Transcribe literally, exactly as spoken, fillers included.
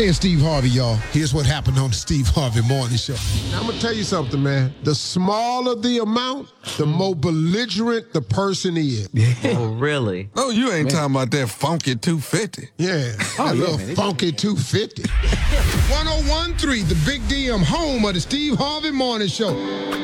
Hey, it's Steve Harvey, y'all. Here's what happened on the Steve Harvey Morning Show. Now, I'm going to tell you something, man. The smaller the amount, the more belligerent the person is. Yeah. Oh, really? No, you ain't man. talking about that funky two fifty. Yeah, oh, that yeah, little man. funky two fifty. one oh one point three, the Big D M, home of the Steve Harvey Morning Show.